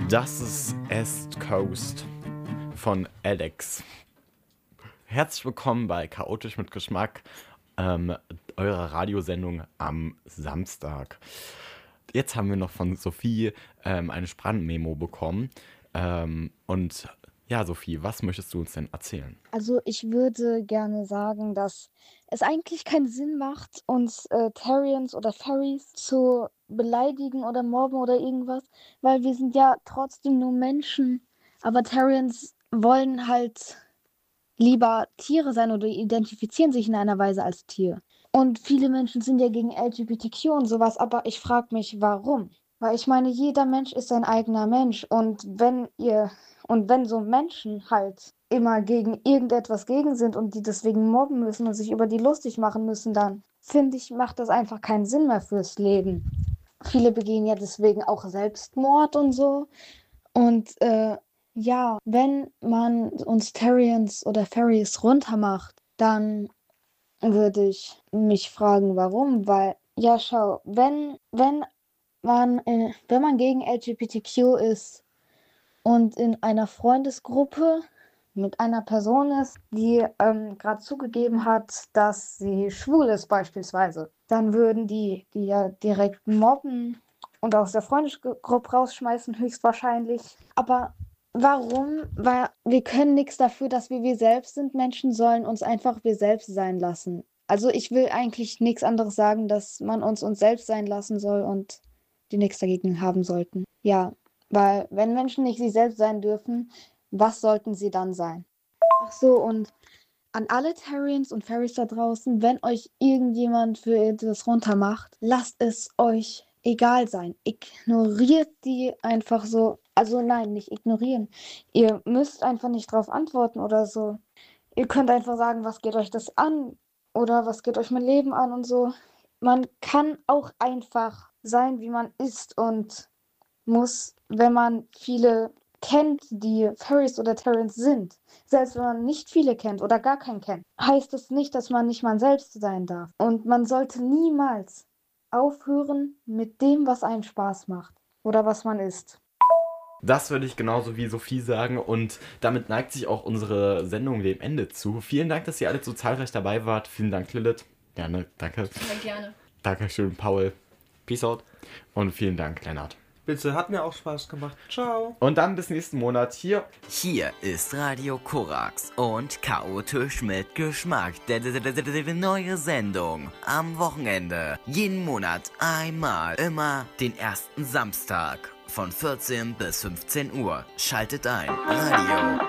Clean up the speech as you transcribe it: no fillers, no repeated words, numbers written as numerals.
Das ist East Coast von Alex. Herzlich willkommen bei Chaotisch mit Geschmack, eurer Radiosendung am Samstag. Jetzt haben wir noch von Sophie eine Sprachmemo bekommen. Und ja, Sophie, was möchtest du uns denn erzählen? Also ich würde gerne sagen, dass es eigentlich keinen Sinn macht, uns Therians oder Fairies zu beleidigen oder mobben oder irgendwas, weil wir sind ja trotzdem nur Menschen. Aber Therians wollen halt lieber Tiere sein oder identifizieren sich in einer Weise als Tier. Und viele Menschen sind ja gegen LGBTQ und sowas, aber ich frage mich, warum? Weil ich meine, jeder Mensch ist ein eigener Mensch und wenn so Menschen halt immer gegen irgendetwas gegen sind und die deswegen mobben müssen und sich über die lustig machen müssen, dann finde ich, macht das einfach keinen Sinn mehr fürs Leben. Viele begehen ja deswegen auch Selbstmord und so. Und ja, wenn man uns Therians oder Fairies runtermacht, dann würde ich mich fragen, warum. Weil, ja, schau, wenn man gegen LGBTQ ist und in einer Freundesgruppe mit einer Person ist, die gerade zugegeben hat, dass sie schwul ist beispielsweise, dann würden die ja direkt mobben und aus der Freundesgruppe rausschmeißen, höchstwahrscheinlich. Aber warum? Weil wir können nichts dafür, dass wir selbst sind. Menschen sollen uns einfach wir selbst sein lassen. Also ich will eigentlich nichts anderes sagen, dass man uns selbst sein lassen soll und die nichts dagegen haben sollten. Ja, weil wenn Menschen nicht sie selbst sein dürfen, was sollten sie dann sein? Ach so, und an alle Terrians und Fairies da draußen, wenn euch irgendjemand für etwas runtermacht, lasst es euch egal sein. Ignoriert die einfach so. Also nein, nicht ignorieren. Ihr müsst einfach nicht drauf antworten oder so. Ihr könnt einfach sagen, was geht euch das an? Oder was geht euch mein Leben an und so. Man kann auch einfach sein, wie man ist und muss, wenn man viele kennt, die Fairies oder Terrans sind, selbst wenn man nicht viele kennt oder gar keinen kennt, heißt es nicht, dass man nicht man selbst sein darf. Und man sollte niemals aufhören mit dem, was einen Spaß macht oder was man ist. Das würde ich genauso wie Sophie sagen, und damit neigt sich auch unsere Sendung dem Ende zu. Vielen Dank, dass ihr alle so zahlreich dabei wart. Vielen Dank, Lilith. Gerne, danke. Sehr gerne. Dankeschön, Paul. Peace out. Und vielen Dank, Lennart. Bitte, hat mir auch Spaß gemacht. Ciao. Und dann bis nächsten Monat hier. Hier ist Radio Korax und Chaotisch mit Geschmack. Die neue Sendung am Wochenende. Jeden Monat einmal. Immer den ersten Samstag von 14 bis 15 Uhr. Schaltet ein. Radio